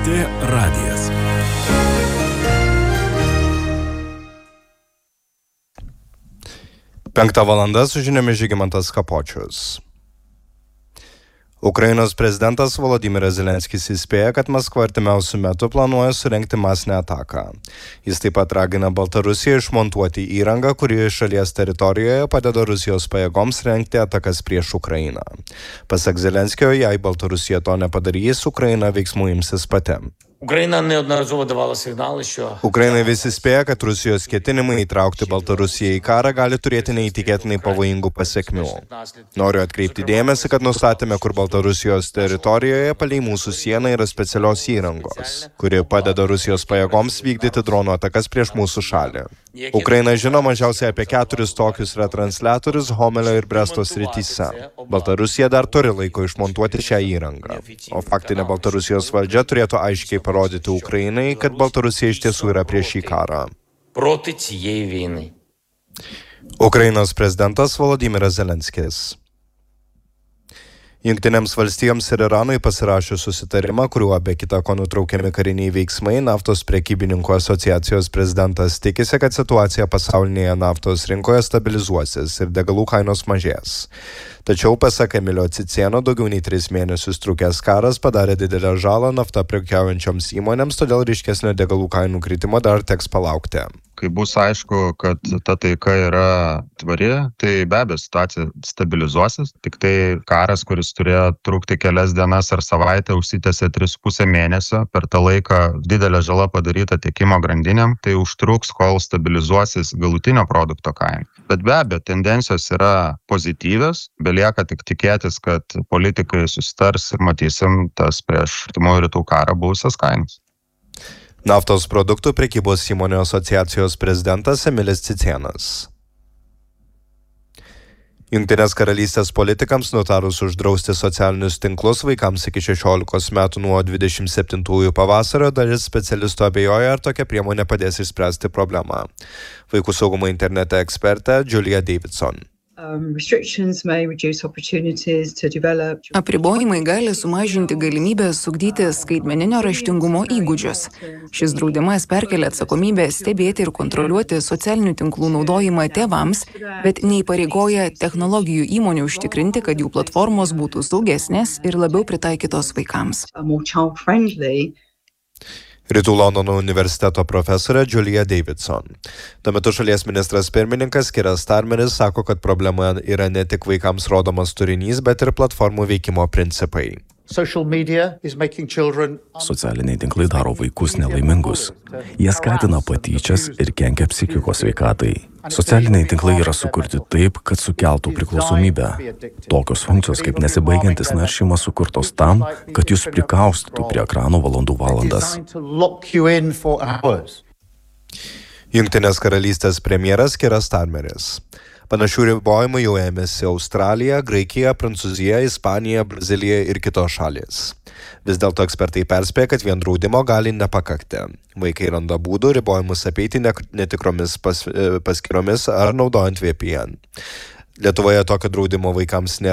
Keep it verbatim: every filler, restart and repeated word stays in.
T radijas. Penktą valandą su žiniomis Žygimantas Kapočius. Ukrainos prezidentas Volodymyras Zelenskis įspėja, kad Maskva artimiausiu metu planuoja surengti masinę ataką. Jis taip pat ragina Baltarusiją išmontuoti įrangą, kuri šalies teritorijoje padeda Rusijos pajėgoms rengti atakas prieš Ukrainą. Pasak Zelenskio, jei Baltarusija to nepadarys, Ukraina veiksmų imsis pati. Україна неодноразово давала сигнали, що Ukraina vis įspėja, kad Rusijos ketinimai įtraukti Baltarusiją į karą gali turėti neįtikėtinai pavojingų pasekmių. Noriu atkreipti dėmesį, kad nustatėme, kur Baltarusijos teritorijoje palei mūsų sieną yra specialios įrangos, kuri padeda Rusijos pajėgoms vykdyti dronų atakas prieš mūsų šalį. Ukraina žino mažiausiai apie keturis tokius retransliatorius Homelio ir Bresto srityse. Baltarusija dar turi laiko išmontuoti šią įrangą. O faktinė Baltarusijos valdžia turėtų aiškiai parodyti Ukrainai, kad Baltarusija iš tiesų yra prieš šį karą. проти цієї війни. Ukrainos prezidentas Volodymyras Zelenskis. Jungtinėms valstijoms ir Iranui pasirašius susitarimą, kuriuo be kita ko nutraukiami kariniai veiksmai, naftos prekybininkų asociacijos prezidentas tikisi, kad situacija pasaulinėje naftos rinkoje stabilizuosis ir degalų kainos mažės. Tačiau, pasak Emilio Cicėno, daugiau nei tris mėnesius trukęs karas padarė didelę žalą nafta prekiaujančioms įmonėms, todėl ryškesnio degalų kainų kritimo dar teks palaukti. Kai bus aišku, kad ta taika yra tvari, tai be abejo situacija stabilizuosis. Tik tai karas, kuris turėjo trukti kelias dienas ar savaitę, užsitęsė tris su puse mėnesio. Per tą laiką didelė žala padaryta tiekimo grandinėm, tai užtruks, kol stabilizuosis galutinio produkto kaina. Bet be abejo, tendencijos yra pozityvios, belieka tik tikėtis, kad politikai susitars ir matysim tas prieš artimųjų rytų karą buvusias kainas. Naftos produktų prekybos įmonių asociacijos prezidentas Emilis Cicėnas. Jungtinės karalystės politikams nutarus uždrausti socialinius tinklus vaikams iki šešiolikos metų nuo dvidešimt septintųjų pavasario, dalis specialistų abejoja, ar tokia priemonė padės išspręsti problemą. Vaikų saugumo internete ekspertė Julia Davidson. Apribojimai gali sumažinti galimybę ugdyti skaitmeninio raštingumo įgūdžius. Šis draudimas perkelia atsakomybę stebėti ir kontroliuoti socialinių tinklų naudojimą tėvams, bet neįpareigoja technologijų įmonių užtikrinti, kad jų platformos būtų saugesnės ir labiau pritaikytos vaikams. Rytų Londono universiteto profesorė Julia Davidson. Tuo metu šalies ministras pirmininkas Keras Starmeris sako, kad problema yra ne tik vaikams rodomas turinys, bet ir platformų veikimo principai. Socialiniai tinklai daro vaikus nelaimingus. Jie skatina patyčias ir kenkia psichikos sveikatai. Socialiniai tinklai yra sukurti taip, kad sukeltų priklausomybę. Tokios funkcijos kaip nesibaigiantis naršymas sukurtos tam, kad jūs prikaustytų prie ekrano valandų valandas. Jungtinės karalystės premjeras Keras Starmeris. Panašių ribojimų jau ėmėsi Australija, Graikija, Prancūzija, Ispanija, Brazilija ir kitos šalys. Vis dėlto ekspertai perspėja, kad vien draudimo gali nepakakti. Vaikai randa būdų ribojimus apeiti netikromis pas, paskyromis ar naudojant V P N. Lietuvoje tokio draudimo vaikams nėra.